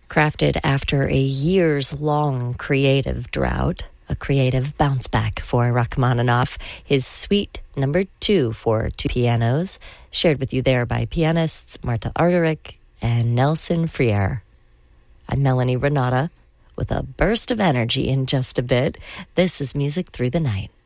Crafted after a years-long creative drought, a creative bounce back for Rachmaninoff, his Suite No. 2 for two pianos, shared with you there by pianists Marta Argerich and Nelson Freire. I'm Melanie Renata with a burst of energy in just a bit. This is Music Through the Night.